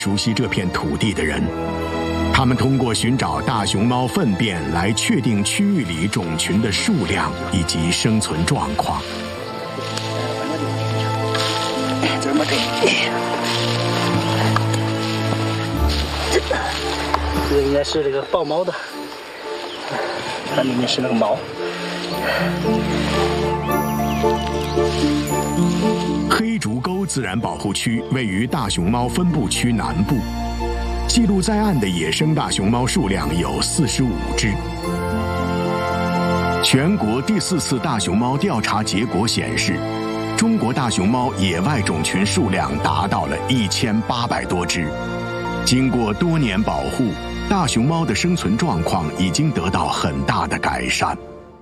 熟悉这片土地的人，他们通过寻找大熊猫粪便来确定区域里种群的数量以及生存状况。 这个应该是这个豹猫的，它里面是那个毛。 黑竹沟自然保护区位于大熊猫分布区南部，记录在案的野生大熊猫数量有45只。全国第4次大熊猫调查结果显示，中国大熊猫野外种群数量达到了1800多只。经过多年保护，大熊猫的生存状况已经得到很大的改善。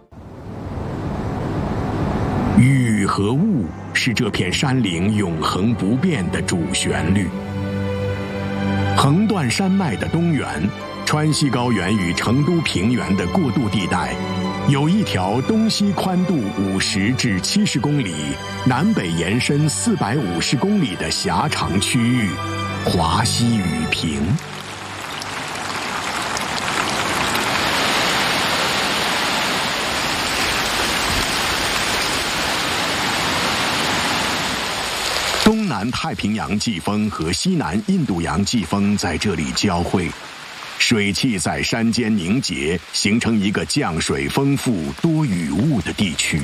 雨和雾是这片山岭永恒不变的主旋律。横断山脉的东缘，川西高原与成都平原的过渡地带，有一条东西宽度50至70公里、南北延伸450公里的狭长区域——华西雨坪。东南太平洋季风和西南印度洋季风在这里交汇，水汽在山间凝结，形成一个降水丰富、多雨雾的地区。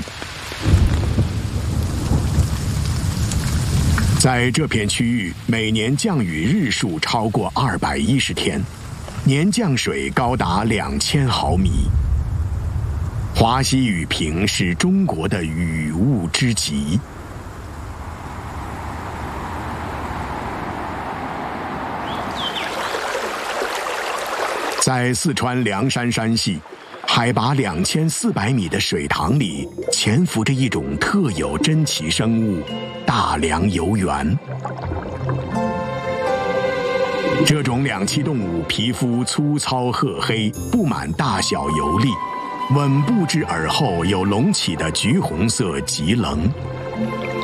在这片区域，每年降雨日数超过210天，年降水高达2000毫米。华西雨坪是中国的雨雾之极。在四川凉山山系，海拔2400米的水塘里，潜伏着一种特有珍奇生物——大梁游猿。这种两栖动物皮肤粗糙褐黑，布满大小游粒，吻部至耳后有隆起的橘红色棘棱。